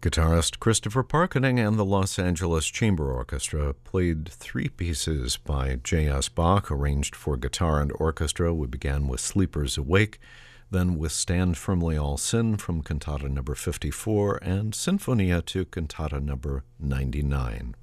Guitarist Christopher Parkening and the Los Angeles Chamber Orchestra played three pieces by J.S. Bach, arranged for guitar and orchestra. We began with Sleepers Awake, then with Stand Firmly All Sin from Cantata No. 54, and Sinfonia to Cantata No. 99.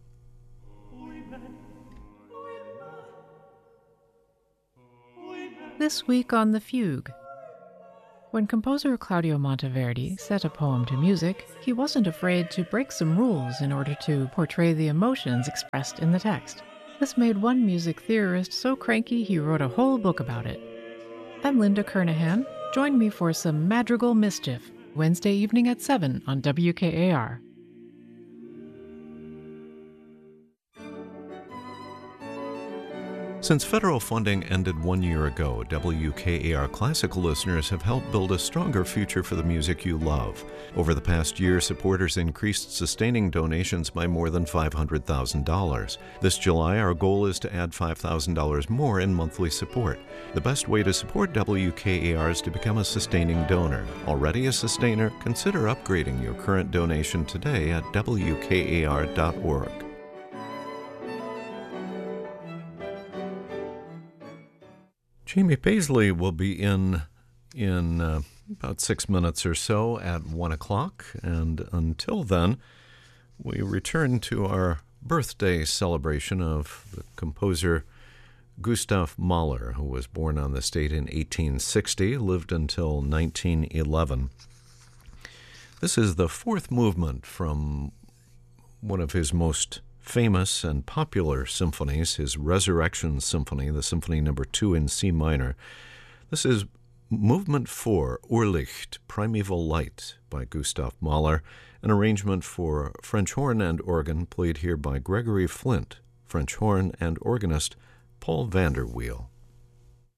This week on The Fugue. When composer Claudio Monteverdi set a poem to music, he wasn't afraid to break some rules in order to portray the emotions expressed in the text. This made one music theorist so cranky he wrote a whole book about it. I'm Linda Kernahan. Join me for some madrigal mischief, Wednesday evening at 7 on WKAR. Since federal funding ended 1 year ago, WKAR classical listeners have helped build a stronger future for the music you love. Over the past year, supporters increased sustaining donations by more than $500,000. This July, our goal is to add $5,000 more in monthly support. The best way to support WKAR is to become a sustaining donor. Already a sustainer? Consider upgrading your current donation today at WKAR.org. Jamie Paisley will be in about 6 minutes or so at 1 o'clock, and until then, we return to our birthday celebration of the composer Gustav Mahler, who was born on this date in 1860, lived until 1911. This is the fourth movement from one of his most famous and popular symphonies, his Resurrection Symphony, the Symphony No. 2 in C minor. This is Movement 4, Urlicht, Primeval Light, by Gustav Mahler, an arrangement for French horn and organ played here by Gregory Flint, French horn, and organist Paul Vanderweel.